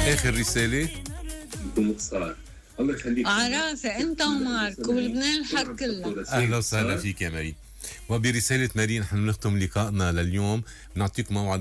اخر رساله. بمقصار الله يخليك عراسة انت ومارك ولبنان الحر كله. اهلا وسهلا فيك يا مارين. وبرساله مارين نحن نختم لقائنا لليوم، بنعطيكم موعد